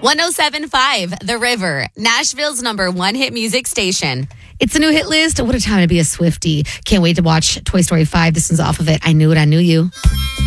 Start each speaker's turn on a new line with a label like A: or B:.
A: 107.5 The River, Nashville's #1 hit music station. It's a new hit list. What a time to be a Swiftie. Can't wait to watch Toy Story 5. This one's off of it. I Knew It, I Knew You.